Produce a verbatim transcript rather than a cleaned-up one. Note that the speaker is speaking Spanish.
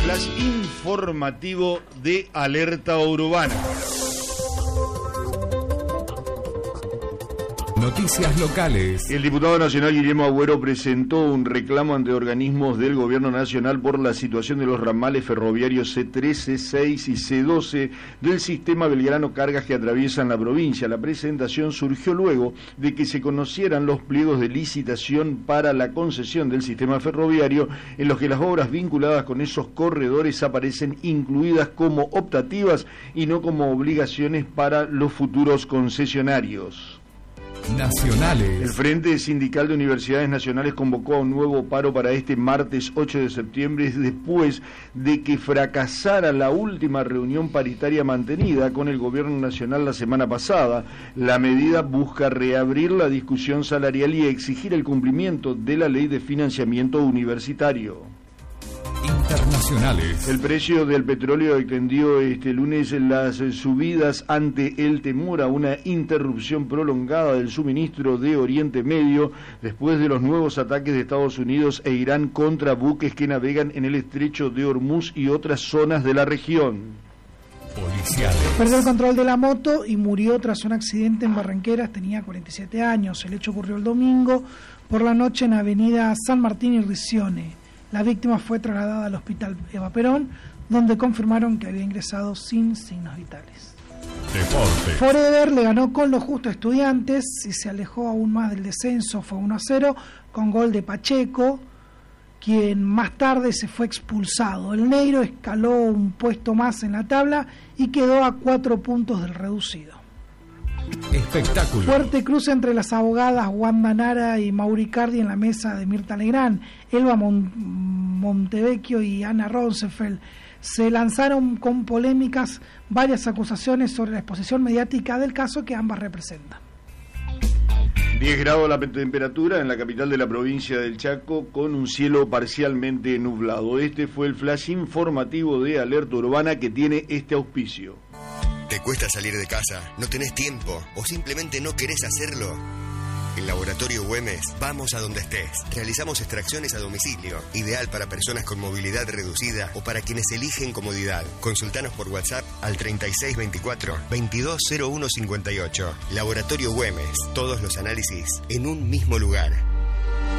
flash informativo de Alerta Urbana. Noticias locales. El diputado nacional Guillermo Agüero presentó un reclamo ante organismos del gobierno nacional por la situación de los ramales ferroviarios C trece, C seis y C doce del sistema Belgrano Cargas que atraviesan la provincia. La presentación surgió luego de que se conocieran los pliegos de licitación para la concesión del sistema ferroviario, en los que las obras vinculadas con esos corredores aparecen incluidas como optativas y no como obligaciones para los futuros concesionarios. Nacionales. El Frente Sindical de Universidades Nacionales convocó a un nuevo paro para este martes ocho de septiembre después de que fracasara la última reunión paritaria mantenida con el gobierno nacional la semana pasada. La medida busca reabrir la discusión salarial y exigir el cumplimiento de la ley de financiamiento universitario. Internacionales. El precio del petróleo extendió este lunes las subidas ante el temor a una interrupción prolongada del suministro de Oriente Medio después de los nuevos ataques de Estados Unidos e Irán contra buques que navegan en el estrecho de Hormuz y otras zonas de la región. Policiales. Perdió el control de la moto y murió tras un accidente en Barranqueras. Tenía cuarenta y siete años. El hecho ocurrió el domingo por la noche en Avenida San Martín y Riccione. La víctima fue trasladada al hospital Eva Perón, donde confirmaron que había ingresado sin signos vitales. Deporte. Forever le ganó con lo justo a Estudiantes y se alejó aún más del descenso. Fue uno a cero con gol de Pacheco, quien más tarde se fue expulsado. El negro escaló un puesto más en la tabla y quedó a cuatro puntos del reducido. Espectáculo. Fuerte cruce entre las abogadas Wanda Nara y Mauricardi en la mesa de Mirta Legrand. Elba Mon- Montevecchio y Ana Rosenfeld se lanzaron con polémicas varias acusaciones sobre la exposición mediática del caso que ambas representan. diez grados la temperatura en la capital de la provincia del Chaco con un cielo parcialmente nublado. Este fue el flash informativo de Alerta Urbana que tiene este auspicio. ¿Te cuesta salir de casa? ¿No tenés tiempo? ¿O simplemente no querés hacerlo? En Laboratorio Güemes, vamos a donde estés. Realizamos extracciones a domicilio, ideal para personas con movilidad reducida o para quienes eligen comodidad. Consultanos por WhatsApp al treinta y seis veinticuatro, veintidós cero uno cincuenta y ocho. Laboratorio Güemes, todos los análisis en un mismo lugar.